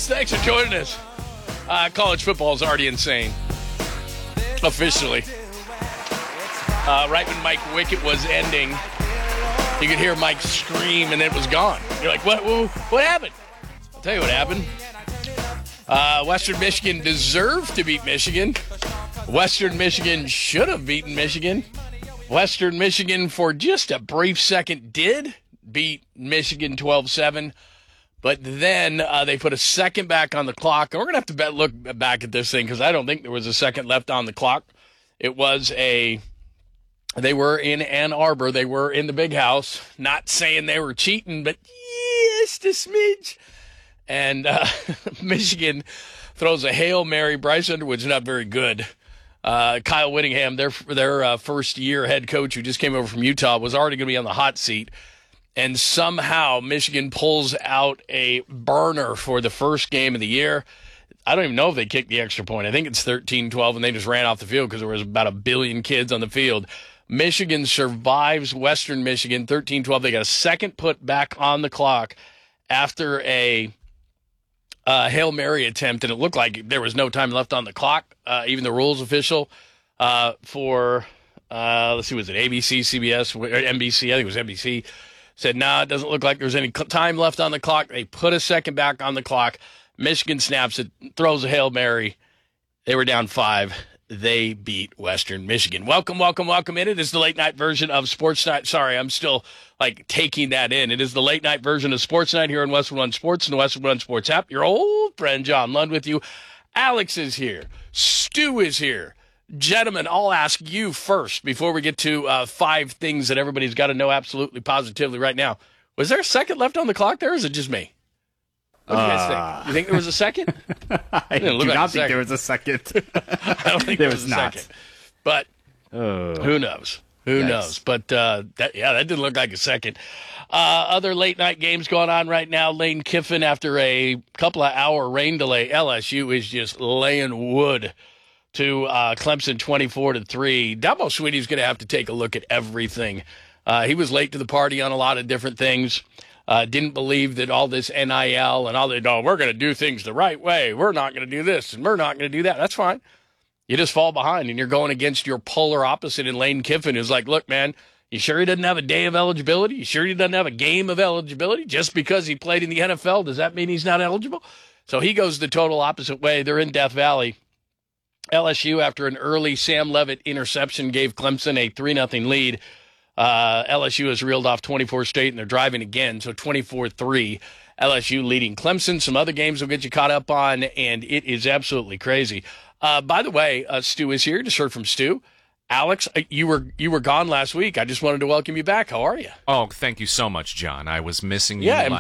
guys. Thanks for joining us. College football is already insane. Officially. Right when Mike Wickett was ending, you could hear Mike scream and it was gone. You're like, what happened? I'll tell you what happened. Western Michigan deserved to beat Michigan. Western Michigan should have beaten Michigan. Western Michigan, for just a brief second, did beat Michigan 12-7. But then they put a second back on the clock. And we're going to have to look back at this thing because I don't think there was a second left on the clock. It was they were in Ann Arbor. They were in the big house. Not saying they were cheating, but just a smidge. And Michigan throws a Hail Mary. Bryce Underwood's not very good. Kyle Whittingham, their first-year head coach who just came over from Utah, was already going to be on the hot seat. And somehow Michigan pulls out a burner for the first game of the year. I don't even know if they kicked the extra point. I think it's 13-12, and they just ran off the field because there was about 1 billion kids on the field. Michigan survives Western Michigan 13-12. They got a second put back on the clock after a Hail Mary attempt, and it looked like there was no time left on the clock. Even the rules official for, let's see, was it ABC, CBS, or NBC? I think it was NBC. Said, it doesn't look like there's any time left on the clock. They put a second back on the clock. Michigan snaps it, throws a Hail Mary. They were down 5. They beat Western Michigan. Welcome in. It is the late night version of Sports Night. Sorry, I'm still taking that in. It is the late night version of Sports Night here on Westwood One Sports and the Westwood One Sports app. Your old friend John Lund with you. Alex is here. Stu is here. Gentlemen, I'll ask you first before we get to 5 things that everybody's got to know absolutely positively right now. Was there a second left on the clock there, or is it just me? What do you guys think? You think there was a second? I do not think there was a second. I don't think there was not. Second. But who knows? Who knows? But that didn't look like a second. Other late night games going on right now. Lane Kiffin, after a couple of hour rain delay, LSU is just laying wood to Clemson 24-3. Dabo Swinney's going to have to take a look at everything. He was late to the party on a lot of different things. Didn't believe that all this NIL and all that, we're going to do things the right way. We're not going to do this and we're not going to do that. That's fine. You just fall behind and you're going against your polar opposite in Lane Kiffin, who's like, look, man, you sure he doesn't have a day of eligibility? You sure he doesn't have a game of eligibility? Just because he played in the NFL, does that mean he's not eligible? So he goes the total opposite way. They're in Death Valley. LSU, after an early Sam Levitt interception, gave Clemson a 3-0 lead. LSU has reeled off 24 straight, and they're driving again, so 24-3. LSU leading Clemson. Some other games will get you caught up on, and it is absolutely crazy. By the way, Stu is here. Just heard from Stu. Alex, you were gone last week. I just wanted to welcome you back. How are you? Oh, thank you so much, John. I was missing you. Yeah, last